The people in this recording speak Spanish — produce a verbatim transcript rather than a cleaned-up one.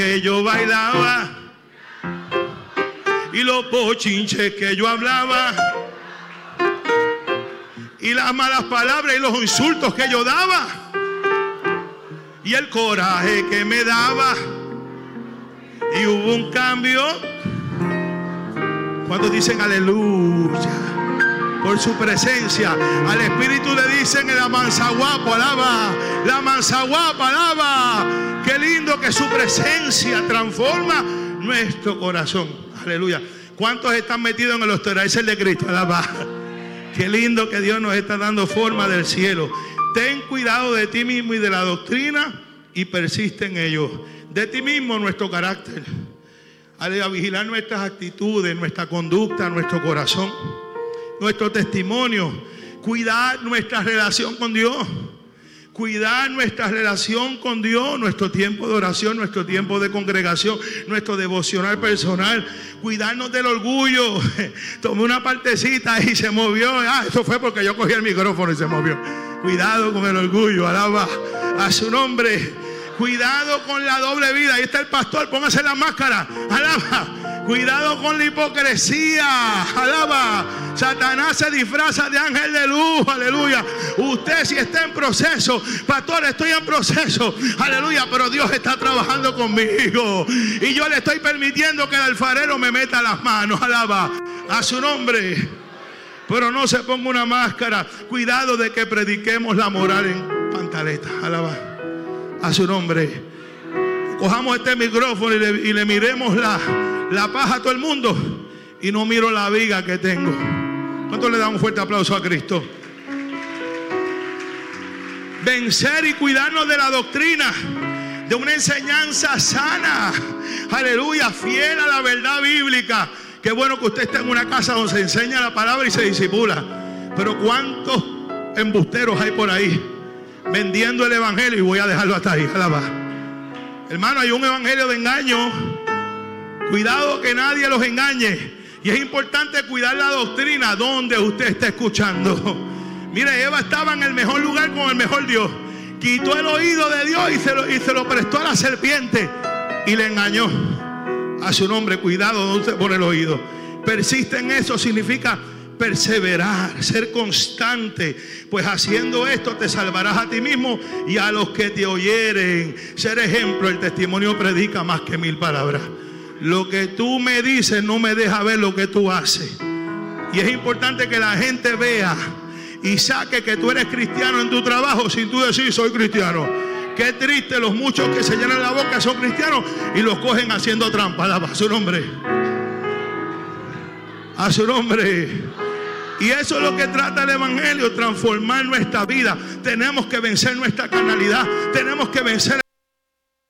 que yo bailaba y los bochinches que yo hablaba y las malas palabras y los insultos que yo daba y el coraje que me daba, y hubo un cambio. Cuando dicen aleluya por su presencia, al Espíritu le dicen el amansaguapo, alaba, la amansaguapa, alaba. Qué lindo que su presencia transforma nuestro corazón. Aleluya. ¿Cuántos están metidos en el osteraizer de Cristo? Alaba. Qué lindo que Dios nos está dando forma del cielo. Ten cuidado de ti mismo y de la doctrina y persiste en ello. De ti mismo nuestro carácter. A vigilar nuestras actitudes, nuestra conducta, nuestro corazón, nuestro testimonio. Cuidar nuestra relación con Dios. Cuidar nuestra relación con Dios, nuestro tiempo de oración, nuestro tiempo de congregación, nuestro devocional personal. Cuidarnos del orgullo. Tomé una partecita y se movió. Ah, eso fue porque yo cogí el micrófono y se movió. Cuidado con el orgullo, alaba a su nombre. Cuidado con la doble vida. Ahí está el pastor, póngase la máscara, alaba. Cuidado con la hipocresía, alaba. Satanás se disfraza de ángel de luz, aleluya. Usted si está en proceso, pastor, estoy en proceso, aleluya, pero Dios está trabajando conmigo y yo le estoy permitiendo que el alfarero me meta las manos, alaba a su nombre. Pero no se ponga una máscara. Cuidado de que prediquemos la moral en pantaleta, alaba a su nombre. Cojamos este micrófono y le, y le miremos la, la paja a todo el mundo y no miro la viga que tengo. ¿Cuánto le da un fuerte aplauso a Cristo? Vencer y cuidarnos de la doctrina, de una enseñanza sana, aleluya, fiel a la verdad bíblica. Qué bueno que usted está en una casa donde se enseña la palabra y se disipula. Pero ¿cuántos embusteros hay por ahí vendiendo el evangelio? Y voy a dejarlo hasta ahí, alaba. Hermano, hay un evangelio de engaño. Cuidado que nadie los engañe. Y es importante cuidar la doctrina donde usted está escuchando. Mire, Eva estaba en el mejor lugar con el mejor Dios. Quitó el oído de Dios y se lo, y se lo prestó a la serpiente y le engañó. A su nombre, cuidado donde usted pone el oído. Persiste en eso significa perseverar, ser constante, pues haciendo esto te salvarás a ti mismo y a los que te oyeren. Ser ejemplo, el testimonio predica más que mil palabras. Lo que tú me dices no me deja ver lo que tú haces. Y es importante que la gente vea y saque que tú eres cristiano en tu trabajo sin tú decir soy cristiano. Qué triste los muchos que se llenan la boca son cristianos y los cogen haciendo trampa. Alaba a su nombre. A su nombre. Y eso es lo que trata el evangelio, transformar nuestra vida. Tenemos que vencer nuestra carnalidad. Tenemos que vencer